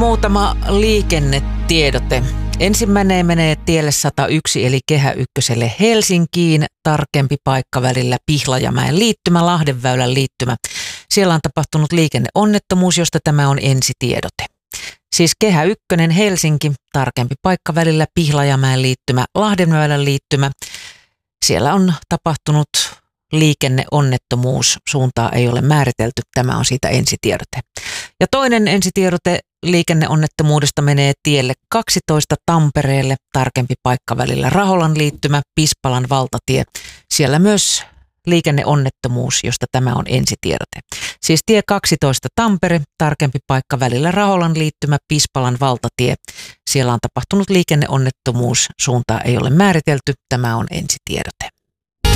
Muutama liikennetiedote. Ensimmäinen menee tielle 101 eli Kehä Ykköselle Helsinkiin. Tarkempi paikka välillä Pihlajamäen liittymä, Lahdenväylän liittymä. Siellä on tapahtunut liikenneonnettomuus, josta tämä on ensitiedote. Siis Kehä Ykkönen Helsinki, tarkempi paikka välillä Pihlajamäen liittymä, Lahdenväylän liittymä. Siellä on tapahtunut liikenneonnettomuus, suuntaa ei ole määritelty, tämä on siitä ensitiedote. Ja toinen ensitiedote liikenneonnettomuudesta menee tielle 12 Tampereelle, tarkempi paikka välillä Raholan liittymä, Pispalan valtatie. Siellä myös liikenneonnettomuus, josta tämä on ensitiedote. Siis tie 12 Tampere, tarkempi paikka välillä Raholan liittymä, Pispalan valtatie. Siellä on tapahtunut liikenneonnettomuus, suuntaa ei ole määritelty, tämä on ensitiedote.